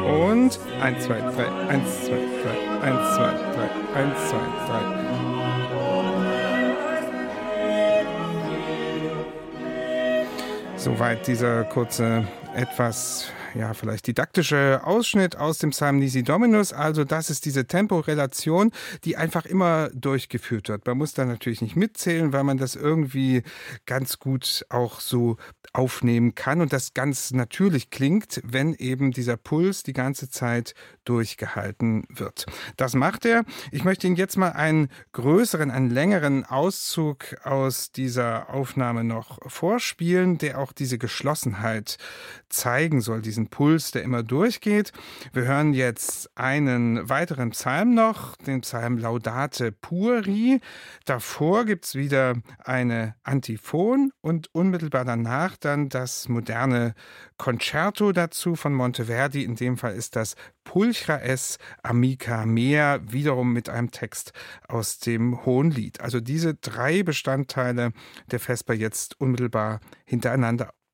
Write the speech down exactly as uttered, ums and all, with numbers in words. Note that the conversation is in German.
Und eins, zwei, drei, eins, zwei, drei, eins, zwei, drei, eins, zwei, drei. Soweit dieser kurze, etwas, ja, vielleicht didaktische Ausschnitt aus dem Psalm Nisi Dominus. Also das ist diese Temporelation, die einfach immer durchgeführt wird. Man muss da natürlich nicht mitzählen, weil man das irgendwie ganz gut auch so aufnehmen kann und das ganz natürlich klingt, wenn eben dieser Puls die ganze Zeit durchgehalten wird. Das macht er. Ich möchte Ihnen jetzt mal einen größeren, einen längeren Auszug aus dieser Aufnahme noch vorspielen, der auch diese Geschlossenheit zeigen soll, diesen Puls, der immer durchgeht. Wir hören jetzt einen weiteren Psalm noch, den Psalm Laudate Pueri. Davor gibt es wieder eine Antiphon und unmittelbar danach dann das moderne Concerto dazu von Monteverdi. In dem Fall ist das Pulchra es amica mea, wiederum mit einem Text aus dem Hohenlied. Also diese drei Bestandteile der Vesper jetzt unmittelbar hintereinander.